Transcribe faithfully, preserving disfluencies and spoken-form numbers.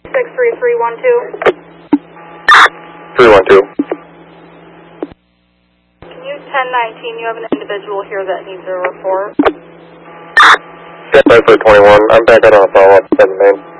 six three three one two. three one two. Can you ten nineteen, you have an individual here that needs a report. ten nine twenty-one, I'm back out on a follow-up, seven main.